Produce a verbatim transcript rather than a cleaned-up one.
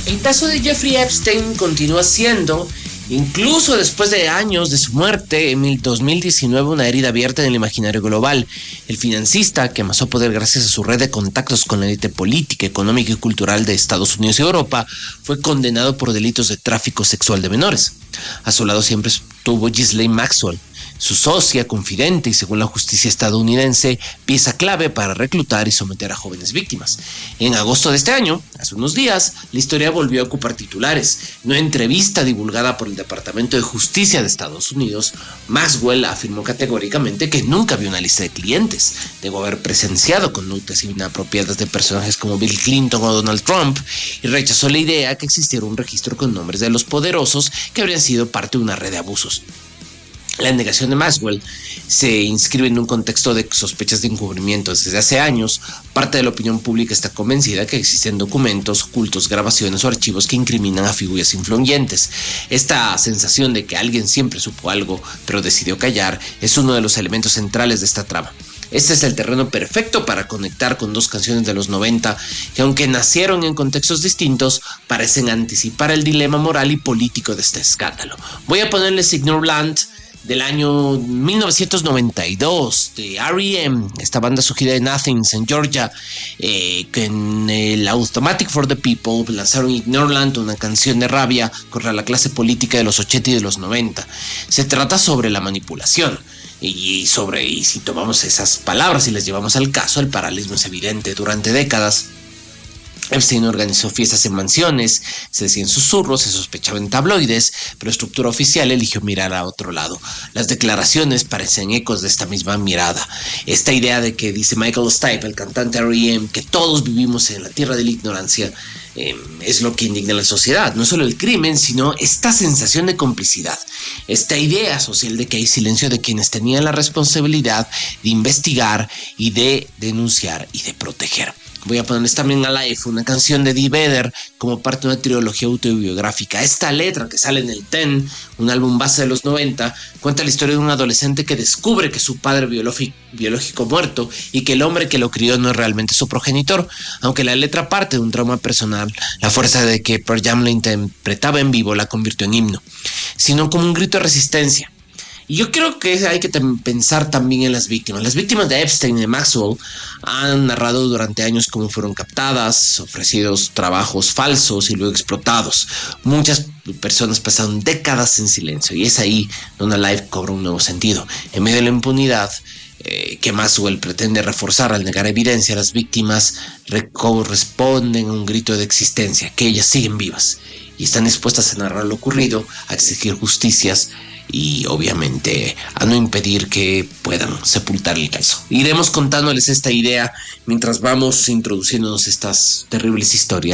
El caso de Jeffrey Epstein continúa siendo, incluso después de años de su muerte, en dos mil diecinueve, una herida abierta en el imaginario global. El financista, que amasó poder gracias a su red de contactos con la élite política, económica y cultural de Estados Unidos y Europa, fue condenado por delitos de tráfico sexual de menores. A su lado siempre estuvo Ghislaine Maxwell, su socia, confidente y, según la justicia estadounidense, pieza clave para reclutar y someter a jóvenes víctimas. En agosto de este año, hace unos días, la historia volvió a ocupar titulares. En una entrevista divulgada por el Departamento de Justicia de Estados Unidos, Maxwell afirmó categóricamente que nunca vio una lista de clientes. Negó haber presenciado conductas inapropiadas de personajes como Bill Clinton o Donald Trump y rechazó la idea que existiera un registro con nombres de los poderosos que habrían sido parte de una red de abusos. La negación de Maxwell se inscribe en un contexto de sospechas de encubrimiento. Desde hace años, parte de la opinión pública está convencida que existen documentos, ocultos, grabaciones o archivos que incriminan a figuras influyentes. Esta sensación de que alguien siempre supo algo, pero decidió callar, es uno de los elementos centrales de esta trama. Este es el terreno perfecto para conectar con dos canciones de los noventa que, aunque nacieron en contextos distintos, parecen anticipar el dilema moral y político de este escándalo. Voy a ponerles Ignoreland del año mil novecientos noventa y dos de R E M, esta banda surgida de Athens, en Georgia, eh, que en el Automatic for the People lanzaron Ignoreland, una canción de rabia contra la clase política de los ochenta y de los noventa. Se trata sobre la manipulación. Y sobre, y si tomamos esas palabras y las llevamos al caso, el paralelismo es evidente. Durante décadas, Epstein organizó fiestas en mansiones, se decían susurros, se sospechaba en tabloides, pero la estructura oficial eligió mirar a otro lado. Las declaraciones parecen ecos de esta misma mirada. Esta idea de que dice Michael Stipe, el cantante R E M, que todos vivimos en la tierra de la ignorancia, eh, es lo que indigna a la sociedad. No solo el crimen, sino esta sensación de complicidad. Esta idea social de que hay silencio de quienes tenían la responsabilidad de investigar y de denunciar y de proteger. Voy a ponerles también Alive, una canción de Eddie Vedder, como parte de una trilogía autobiográfica. Esta letra, que sale en el Ten, un álbum base de los noventa, cuenta la historia de un adolescente que descubre que su padre biológico, biológico muerto y que el hombre que lo crió no es realmente su progenitor. Aunque la letra parte de un trauma personal, la fuerza de que Pearl Jam la interpretaba en vivo la convirtió en himno, sino como un grito de resistencia. Y yo creo que hay que pensar también en las víctimas. Las víctimas de Epstein y de Maxwell han narrado durante años cómo fueron captadas, ofrecidos trabajos falsos y luego explotados. Muchas personas pasaron décadas en silencio y es ahí donde Alive cobra un nuevo sentido. En medio de la impunidad eh, que Maxwell pretende reforzar al negar evidencia, las víctimas corresponden a un grito de existencia, que ellas siguen vivas y están dispuestas a narrar lo ocurrido, a exigir justicias y obviamente a no impedir que puedan sepultar el caso. Iremos contándoles esta idea mientras vamos introduciéndonos estas terribles historias.